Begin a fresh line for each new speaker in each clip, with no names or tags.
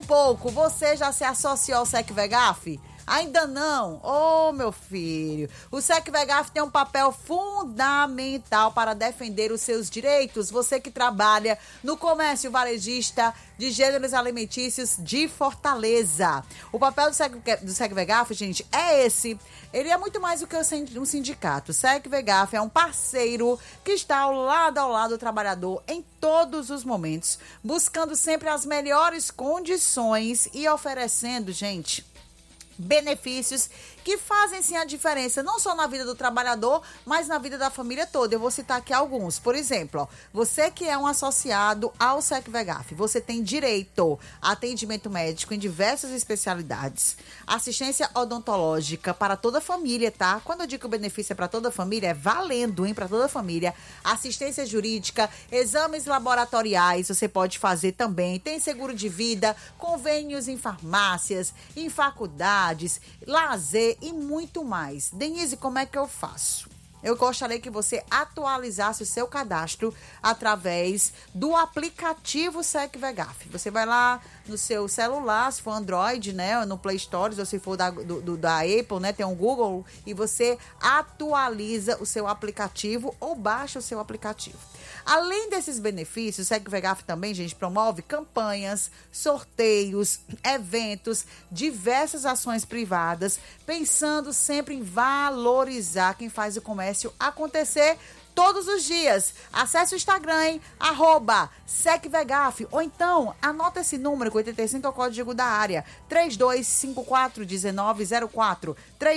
pouco, você já se associou ao SECVEGAF? Ainda não? Ô, meu filho, o SECVEGAF tem um papel fundamental para defender os seus direitos. Você que trabalha no comércio varejista de gêneros alimentícios de Fortaleza. O papel do SECVEGAF, gente, é esse. Ele é muito mais do que um sindicato. O SECVEGAF é um parceiro que está ao lado do trabalhador em todos os momentos, buscando sempre as melhores condições e oferecendo, gente, benefícios que fazem sim a diferença, não só na vida do trabalhador, mas na vida da família toda. Eu vou citar aqui alguns. Por exemplo, ó, você que é um associado ao SECVEGAF, você tem direito a atendimento médico em diversas especialidades, assistência odontológica para toda a família, tá? Quando eu digo que o benefício é para toda a família, é valendo, hein? Para toda a família. Assistência jurídica, exames laboratoriais, você pode fazer também. Tem seguro de vida, convênios em farmácias, em faculdades, lazer e muito mais. Denise, como é que eu faço? Eu gostaria que você atualizasse o seu cadastro através do aplicativo SECVEGAF. Você vai lá no seu celular, se for Android, né, no Play Store, ou se for da Apple, né, tem um Google, e você atualiza o seu aplicativo ou baixa o seu aplicativo. Além desses benefícios, o SECVEGAF também, gente, promove campanhas, sorteios, eventos, diversas ações privadas, pensando sempre em valorizar quem faz o comércio acontecer todos os dias. Acesse o Instagram, hein? @SECVEGAF. Ou então, anota esse número, que 85 é o código da área. 3254-1904.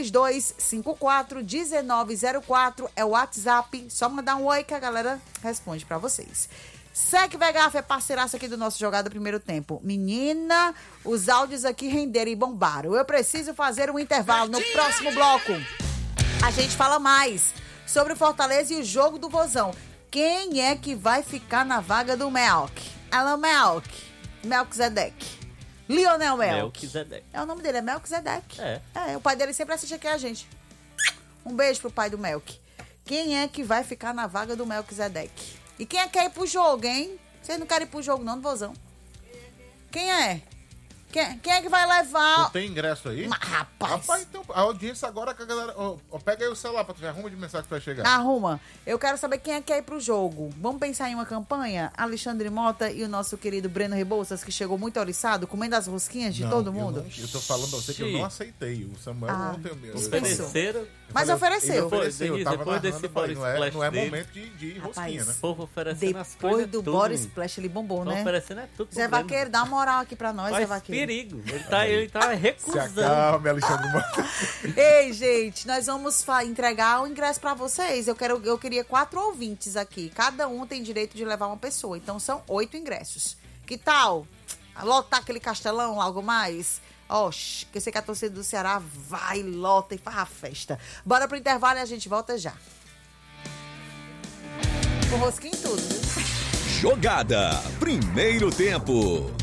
3254-1904 é o WhatsApp. Só mandar um oi que a galera responde pra vocês. SECVEGAF é parceiraço aqui do nosso Jogada Primeiro Tempo. Menina, os áudios aqui renderam e bombaram. Eu preciso fazer um intervalo. No próximo bloco, a gente fala mais sobre o Fortaleza e o jogo do Vozão. Quem é que vai ficar na vaga do Melk? Alan Melk. Melquisedeque. Lionel Melk.
Melquisedeque.
É o nome dele, é Melquisedeque.
É,
o pai dele sempre assiste aqui a gente. Um beijo pro pai do Melk. Quem é que vai ficar na vaga do Melquisedeque? E quem é que quer ir pro jogo, hein? Vocês não querem ir pro jogo não, do Vozão? Quem é? Quem é que vai levar?
Tu tem ingresso aí?
Rapaz,
então, a audiência agora que a galera... pega aí o celular pra tu ver, arruma de mensagem que vai chegar.
Arruma. Eu quero saber quem é que quer ir pro jogo. Vamos pensar em uma campanha? Alexandre Mota e o nosso querido Breno Rebouças, que chegou muito oriçado, comendo as rosquinhas de todo mundo.
Eu tô falando pra você que eu não aceitei. O Samuel ontem...
Ofereceram.
Mas ofereceu.
Eu tava
depois desse Boris Splash
não é
dele,
momento de rosquinha, né?
O povo oferecendo as
Depois
coisas
do
tudo,
Boris
menino.
Splash, ele bombou,
Tão
né?
oferecendo é tudo.
Zé Vaqueiro, dá uma moral aqui pra nós, Zé
Faz
Vaqueiro.
perigo. Ele tá
Se
recusando.
acalme, Alexandre Mota.
Ei, gente, nós vamos entregar o ingresso pra vocês. Eu queria 4 ouvintes aqui. Cada um tem direito de levar uma pessoa. Então são 8 ingressos. Que tal? Lotar aquele castelão, logo mais? Oxi, que eu sei que a torcida do Ceará vai, lota e faz a festa. Bora pro intervalo e a gente volta já. Com rosquinha em tudo, viu?
Jogada Primeiro Tempo.